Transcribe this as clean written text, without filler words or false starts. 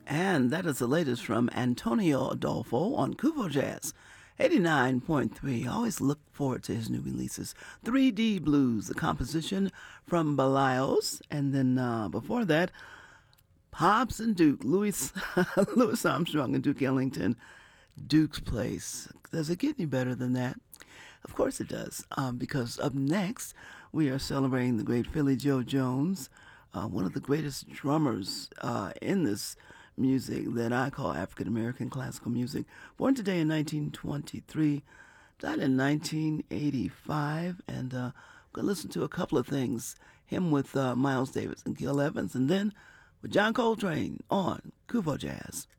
And that is the latest from Antonio Adolfo on Cuvo Jazz. 89.3. Always look forward to his new releases. 3D Blues, the composition from Balaos. And then before that, Hobbs and Duke, Louis, Louis Armstrong and Duke Ellington, Duke's Place. Does it get any better than that? Of course it does, because up next we are celebrating the great Philly Joe Jones, one of the greatest drummers in this music that I call African American classical music. Born today in 1923, died in 1985, and we're going to listen to a couple of things. Him with Miles Davis and Gil Evans, and then with John Coltrane on Cuvo Jazz.